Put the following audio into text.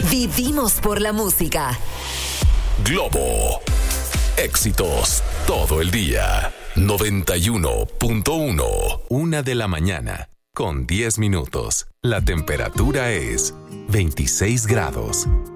Vivimos por la música. Globo. Éxitos todo el día. 91.1. 1 a.m, con 10 minutos. La temperatura es 26 grados.